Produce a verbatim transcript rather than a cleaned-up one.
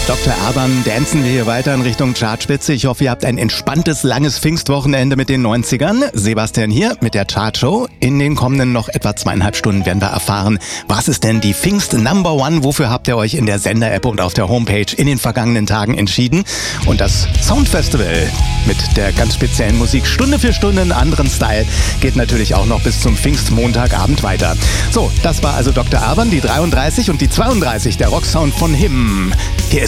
Doktor Alban, dancen wir hier weiter in Richtung Chartspitze. Ich hoffe, ihr habt ein entspanntes, langes Pfingstwochenende mit den neunzigern. Sebastian hier mit der Chartshow. In den kommenden noch etwa zweieinhalb Stunden werden wir erfahren, was ist denn die Pfingst Number One? Wofür habt ihr euch in der Sender-App und auf der Homepage in den vergangenen Tagen entschieden? Und das Soundfestival mit der ganz speziellen Musik Stunde für Stunde einen anderen Style geht natürlich auch noch bis zum Pfingstmontagabend weiter. So, das war also Doktor Alban, die dreiunddreißig und die zweiunddreißig, der Rocksound von Him. Hier ist